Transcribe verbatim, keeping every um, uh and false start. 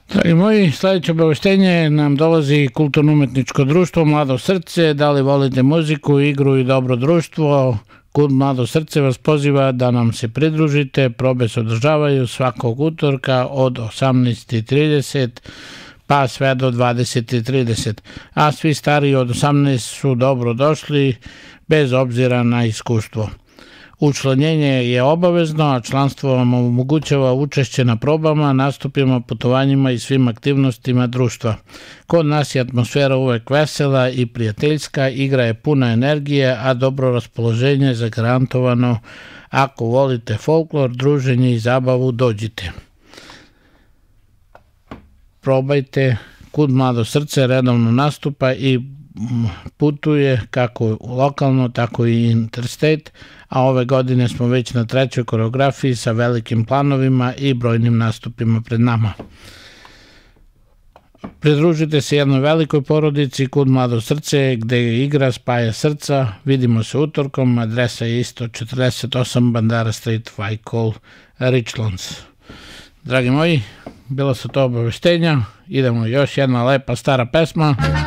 Dragi moji, sledeće obaveštenje nam dolazi kulturno-umetničko društvo Mlado srce. Da li volite muziku, igru i dobro društvo? Kult Mlado srce vas poziva da nam se pridružite. Probe se održavaju svakog utorka od osamnaest i trideset pa sve do dvadeset i trideset. A svi stariji od osamnaest su dobro došli bez obzira na iskustvo. Učlanjenje je obavezno, a članstvo vam omogućava učešće na probama, nastupima, putovanjima i svim aktivnostima društva. Kod nas je atmosfera uvek vesela i prijateljska, igra je puna energije, a dobro raspoloženje je zagarantovano. Ako volite folklor, druženje i zabavu, dođite. Probajte, Kult Mlado srce redovno nastupa i putuje kako lokalno, tako i interstate, a ove godine smo već na trećoj koreografiji sa velikim planovima i brojnim nastupima pred nama. Pridružite se jednoj velikoj porodici Kult Mlado srce, gde igra spaja srca. Vidimo se utorkom, adresa je isto četrdeset osam Bandara Street, Whitehall, Richlands. Dragi moji, bila su to obaveštenja, idemo još jedna lepa stara pesma.